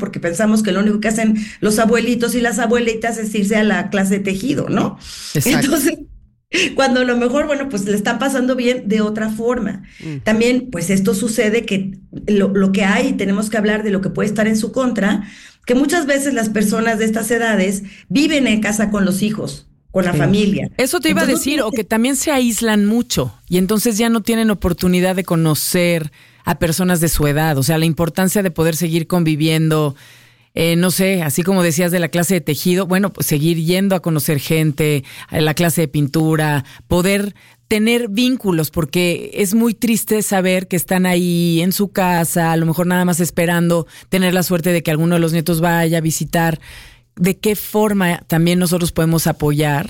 porque pensamos que lo único que hacen los abuelitos y las abuelitas es irse a la clase de tejido, ¿no? Exacto. Entonces, cuando a lo mejor, bueno, pues le están pasando bien de otra forma. También, pues esto sucede que lo que hay, tenemos que hablar de lo que puede estar en su contra, que muchas veces las personas de estas edades viven en casa con los hijos, con la Sí. familia. Eso te iba a Entonces, no decir, tiene o que también se aíslan mucho y entonces ya no tienen oportunidad de conocer a personas de su edad. O sea, la importancia de poder seguir conviviendo, no sé, así como decías de la clase de tejido, bueno, pues seguir yendo a conocer gente, a la clase de pintura, poder tener vínculos, porque es muy triste saber que están ahí en su casa, a lo mejor nada más esperando tener la suerte de que alguno de los nietos vaya a visitar. ¿De qué forma también nosotros podemos apoyar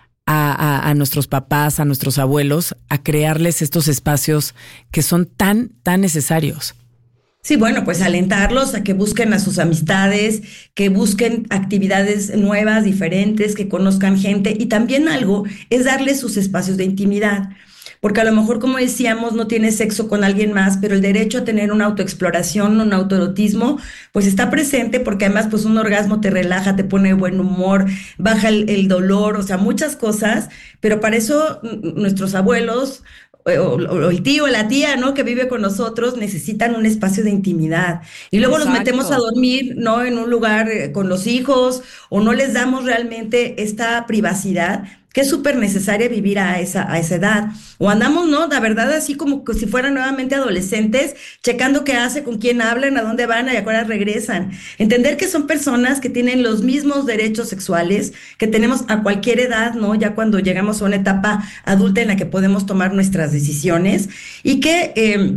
a nuestros papás, a nuestros abuelos, a crearles estos espacios que son tan, tan necesarios? Sí, bueno, pues alentarlos a que busquen a sus amistades, que busquen actividades nuevas, diferentes, que conozcan gente y también algo es darles sus espacios de intimidad. Porque a lo mejor, como decíamos, no tienes sexo con alguien más, pero el derecho a tener una autoexploración, un autoerotismo, pues está presente porque además pues un orgasmo te relaja, te pone de buen humor, baja el dolor, o sea, muchas cosas, pero para eso nuestros abuelos o el tío o la tía, ¿no? Que vive con nosotros, necesitan un espacio de intimidad. Y luego los metemos a Exacto. dormir, ¿no? En un lugar con los hijos, o no les damos realmente esta privacidad que es súper necesaria vivir a esa edad. O andamos, ¿no? La verdad, así como que si fueran nuevamente adolescentes, checando qué hace, con quién hablan, a dónde van y a qué hora regresan. Entender que son personas que tienen los mismos derechos sexuales que tenemos a cualquier edad, ¿no? Ya cuando llegamos a una etapa adulta en la que podemos tomar nuestras decisiones y que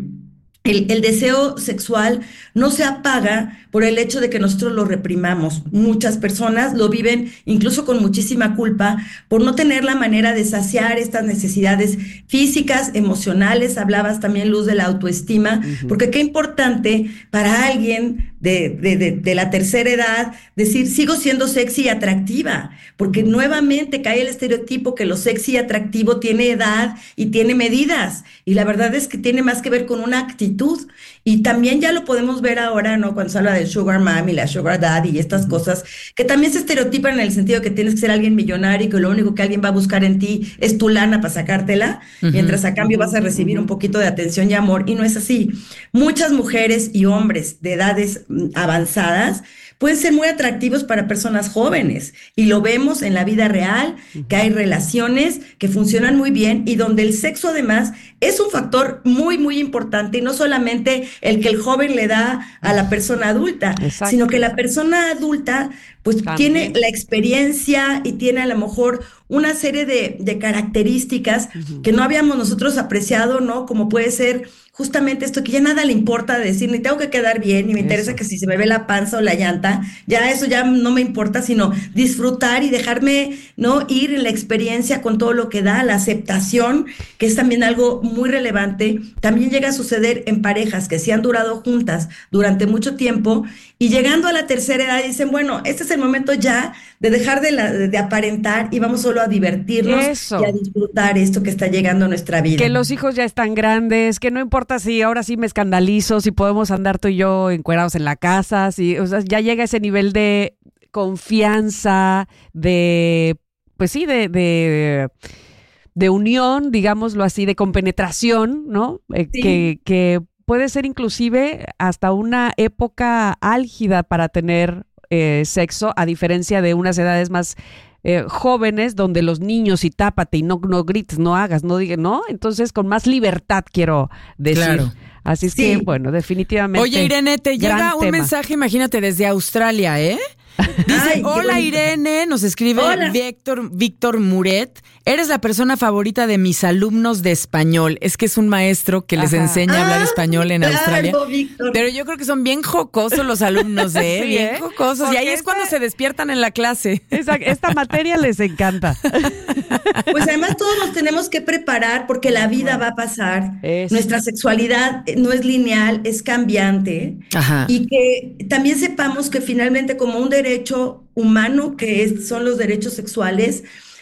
el deseo sexual no se apaga por el hecho de que nosotros lo reprimamos. Muchas personas lo viven incluso con muchísima culpa por no tener la manera de saciar estas necesidades físicas, emocionales. Hablabas también, Luz, de la autoestima, Ujú. porque qué importante para alguien de la tercera edad decir, sigo siendo sexy y atractiva, porque nuevamente cae el estereotipo que lo sexy y atractivo tiene edad y tiene medidas, y la verdad es que tiene más que ver con una actitud, y también ya lo podemos ver ahora, ¿no? Cuando se habla del sugar mami, la sugar daddy y estas Ujú. cosas, que también se estereotipan en el sentido de que tienes que ser alguien millonario y que lo único que alguien va a buscar en ti es tu lana para sacártela, Ujú. mientras a cambio vas Ujú, a recibir un ujú. poquito de atención y amor, y no es así. Muchas mujeres y hombres de edades avanzadas pueden ser muy atractivos para personas jóvenes y lo vemos en la vida real, que hay Ujú. relaciones que funcionan muy bien y donde el sexo además es un factor muy, muy importante y no solamente el que el joven le da a la persona adulta, sino que Exacto. la persona adulta pues tiene También. la experiencia y tiene a lo mejor una serie de características Ujú. que no habíamos nosotros apreciado, ¿no? Como puede ser justamente esto que ya nada le importa decir, ni tengo que quedar bien, ni me interesa Eso. que si se me ve la panza o la llanta, ya eso ya no me importa, sino disfrutar y dejarme, ¿no? Ir en la experiencia con todo lo que da, la aceptación, que es también algo muy relevante. También llega a suceder en parejas que sí han durado juntas durante mucho tiempo y llegando a la tercera edad dicen, bueno, este es el momento ya de dejar de aparentar y vamos solo a divertirnos y a Eso. disfrutar esto que está llegando a nuestra Que vida. los hijos ya están grandes, que no importa si ahora sí me escandalizo, si podemos andar tú y yo encuerados en la casa, si, o sea, ya llega ese nivel de confianza, de, pues sí, de unión, digámoslo así, de compenetración, ¿no? Sí. Que puede ser inclusive hasta una época álgida para tener sexo, a diferencia de unas edades más jóvenes donde los niños y tápate y no grites, no hagas, no digas, ¿no? Entonces con más libertad quiero decir. Claro. Así es que, Sí, bueno, Oye, definitivamente Irene, te llega gran un tema. mensaje, imagínate, desde Australia, ¿eh? Dice, ay, qué hola bonito. Irene, nos escribe Hola. Víctor Muret. Eres la persona favorita de mis alumnos de español. Es que es un maestro que les Ajá. enseña a hablar Ah, español en Australia. claro, Víctor. Pero yo creo que son bien jocosos los alumnos, ¿eh? Sí, Bien ¿eh? jocosos. Y ahí Porque es cuando se despiertan en la clase. esta materia les encanta. Pues además todos nos tenemos que preparar porque la vida Ajá. va a pasar. Eso. Nuestra sexualidad no es lineal, es cambiante. Ajá. Y que también sepamos que finalmente como un derecho humano, son los derechos sexuales,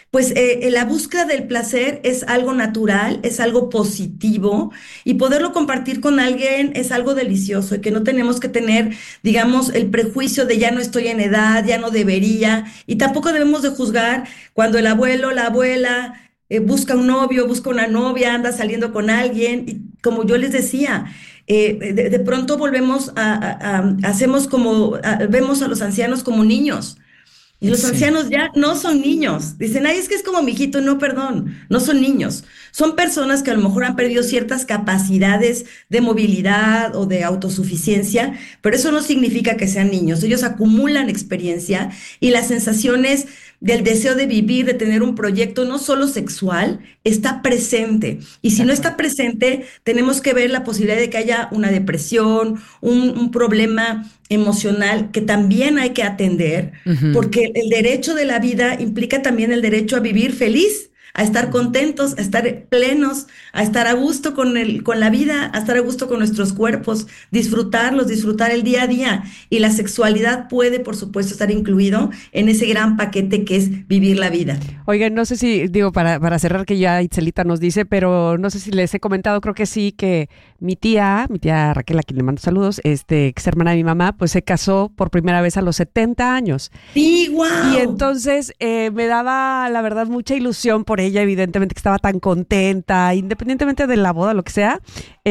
pues la búsqueda del placer es algo natural, es algo positivo y poderlo compartir con alguien es algo delicioso y que no tenemos que tener, digamos, el prejuicio de ya no estoy en edad, ya no debería y tampoco debemos de juzgar cuando el abuelo, la abuela busca un novio, busca una novia, anda saliendo con alguien y como yo les decía, de pronto volvemos hacemos como, vemos a los ancianos como niños. Y los ancianos ya no son niños. Dicen, ay, es que es como mi hijito. No, perdón, no son niños. Son personas que a lo mejor han perdido ciertas capacidades de movilidad o de autosuficiencia, pero eso no significa que sean niños. Ellos acumulan experiencia y las sensaciones del deseo de vivir, de tener un proyecto no solo sexual, está presente. Y si no está presente, tenemos que ver la posibilidad de que haya una depresión, un problema emocional que también hay que atender, porque el derecho de la vida implica también el derecho a vivir feliz, a estar contentos, a estar plenos, a estar a gusto con la vida, a estar a gusto con nuestros cuerpos, disfrutarlos, disfrutar el día a día. Y la sexualidad puede, por supuesto, estar incluido en ese gran paquete que es vivir la vida. Oigan, no sé si, digo, para cerrar, que ya Itzelita nos dice, pero no sé si les he comentado, creo que sí, que mi tía Raquel, a quien le mando saludos, que es hermana de mi mamá, pues se casó por primera vez a los 70 años. Sí, wow. Y entonces me daba, la verdad, mucha ilusión por ella, evidentemente, que estaba tan contenta, independientemente de la boda, lo que sea.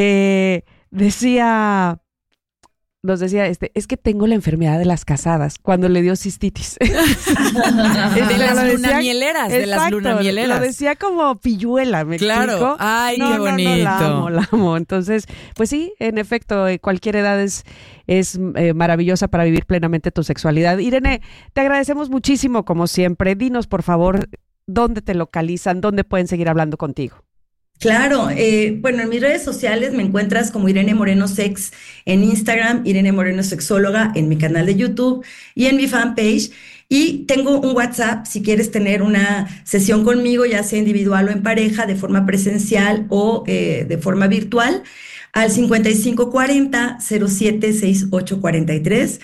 Nos decía, es que tengo la enfermedad de las casadas, cuando le dio cistitis. De las lunamieleras, de las lunamieleras. Lo decía como pilluela, ¿me explico? Ay, qué bonito. No, la amo. Entonces, pues sí, en efecto, cualquier edad es maravillosa para vivir plenamente tu sexualidad. Irene, te agradecemos muchísimo, como siempre. Dinos, por favor, dónde te localizan, dónde pueden seguir hablando contigo. Claro, bueno, en mis redes sociales me encuentras como Irene Moreno Sex en Instagram, Irene Moreno Sexóloga en mi canal de YouTube y en mi fanpage. Y tengo un WhatsApp si quieres tener una sesión conmigo, ya sea individual o en pareja, de forma presencial o de forma virtual, al 5540-076843,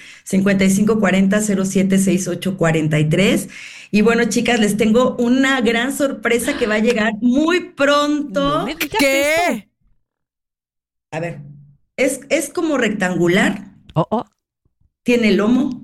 5540-076843. Y bueno, chicas, les tengo una gran sorpresa que va a llegar muy pronto. No me digas ¿Qué? esto. A ver, es como rectangular, tiene lomo,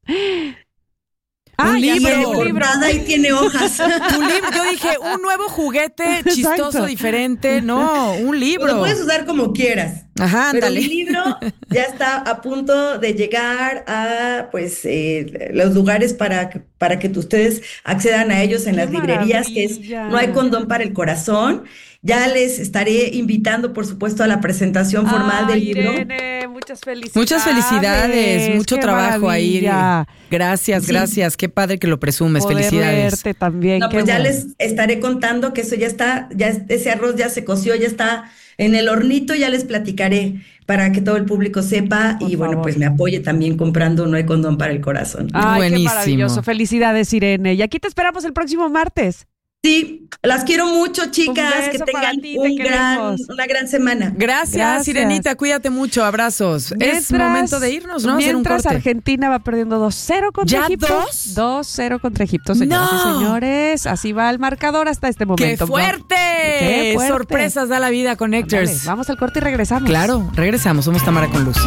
Un tiene libro. portada y tiene hojas. Un libro. Yo dije, un nuevo juguete chistoso, Exacto. diferente. No, un libro. Lo puedes usar como quieras. Ajá, Pero ándale. mi libro ya está a punto de llegar a los lugares para que ustedes accedan a ellos en ¡Qué las librerías, que es maravilla! No hay condón para el corazón. Ya les estaré invitando, por supuesto, a la presentación formal del libro. Irene, muchas felicidades. Muchas felicidades, mucho ¡Qué trabajo ahí. maravilla! Gracias, Sí. gracias. Qué padre que lo presumes. Poder Felicidades. verte también. No, qué pues ya bueno. les estaré contando que eso ya está, ese arroz ya se coció, ya está en el hornito, ya les platicaré para que todo el público sepa Por y bueno, favor. pues me apoye también comprando No hay condón para el corazón. Ay, Buenísimo. qué maravilloso. Felicidades, Irene. Y aquí te esperamos el próximo martes. Sí, las quiero mucho, chicas, Un beso que para tengan ti, te queremos. una gran semana. Gracias, Gracias. Sirenita. Cuídate mucho. Abrazos. Es momento de irnos, ¿no? Hacer un Mientras corte. Argentina va perdiendo 2-0 contra ¿Ya Egipto. 2-0 contra Egipto, señoras ¡No! y señores. Así va el marcador hasta este ¡Qué momento. fuerte! ¡Qué fuerte! Sorpresas da la vida, Ándale, Connectors. vamos al corte y regresamos. Claro, regresamos. Somos Tamara con Luz.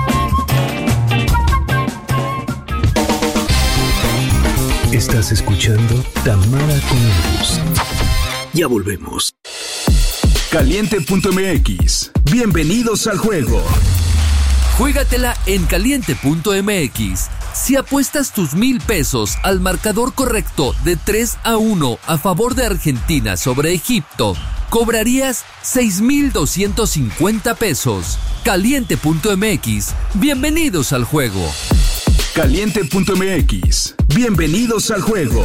Estás escuchando Tamara con Luz. Ya volvemos. Caliente.mx. Bienvenidos al juego. Juégatela en caliente.mx. Si apuestas tus 1,000 pesos al marcador correcto de 3-1 a favor de Argentina sobre Egipto, cobrarías 6,250 pesos. Caliente.mx. Bienvenidos al juego. Caliente.mx. Bienvenidos al juego.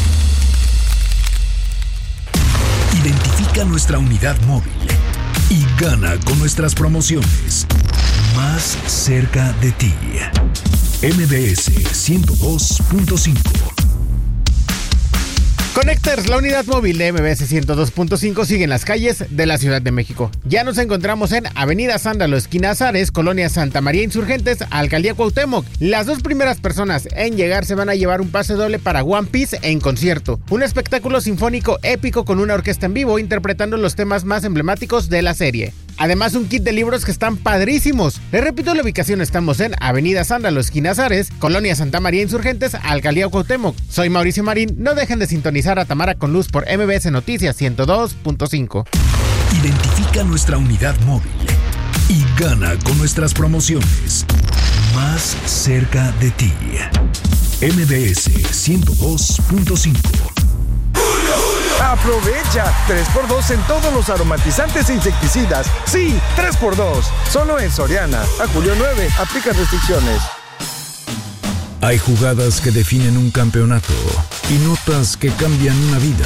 Identifica nuestra unidad móvil y gana con nuestras promociones. Más cerca de ti. MBS 102.5. Connectors, la unidad móvil de MBS 102.5 sigue en las calles de la Ciudad de México. Ya nos encontramos en Avenida Sándalo, esquina Azares, Colonia Santa María Insurgentes, Alcaldía Cuauhtémoc. Las dos primeras personas en llegar se van a llevar un pase doble para One Piece en concierto, un espectáculo sinfónico épico con una orquesta en vivo interpretando los temas más emblemáticos de la serie. Además, un kit de libros que están padrísimos. Les repito la ubicación, estamos en Avenida Sándalo, esquina Azares, Colonia Santa María Insurgentes, Alcaldía Cuauhtémoc. Soy Mauricio Marín, no dejen de sintonizar a Tamara con Luz por MBS Noticias 102.5. Identifica nuestra unidad móvil y gana con nuestras promociones. Más cerca de ti. MBS 102.5. Aprovecha 3x2 en todos los aromatizantes e insecticidas. Sí, 3x2. Solo en Soriana. A julio 9. Aplica restricciones. Hay jugadas que definen un campeonato y notas que cambian una vida.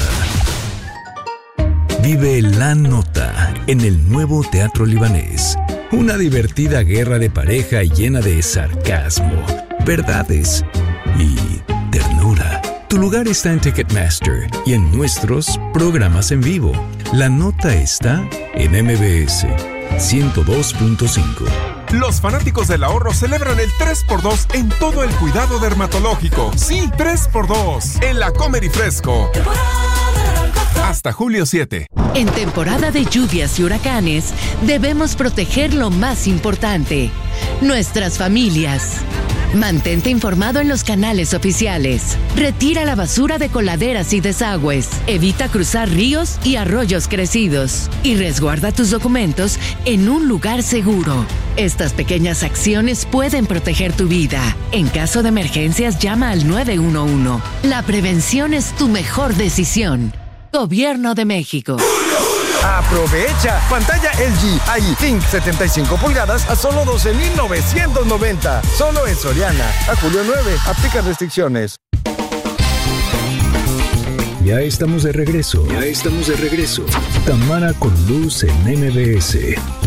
Vive La Nota en el nuevo Teatro Libanés. Una divertida guerra de pareja llena de sarcasmo, verdades y ternura. Tu lugar está en Ticketmaster y en nuestros programas en vivo. La Nota está en MBS 102.5. Los fanáticos del ahorro celebran el 3x2 en todo el cuidado dermatológico. Sí, 3x2 en la Comer y Fresco. Hasta julio 7. En temporada de lluvias y huracanes, debemos proteger lo más importante: nuestras familias. Mantente informado en los canales oficiales. Retira la basura de coladeras y desagües. Evita cruzar ríos y arroyos crecidos. Y resguarda tus documentos en un lugar seguro. Estas pequeñas acciones pueden proteger tu vida. En caso de emergencias, llama al 911. La prevención es tu mejor decisión. Gobierno de México. Aprovecha. Pantalla LG AI Think 75 pulgadas a solo 12,990. Solo en Soriana. A julio 9. Aplica restricciones. Ya estamos de regreso. Tamara con Luz en MBS.